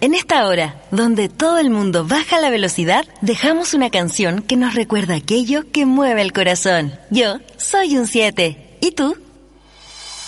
En esta hora, donde todo el mundo baja la velocidad, dejamos una canción que nos recuerda aquello que mueve el corazón. Yo soy un 7. ¿Y tú?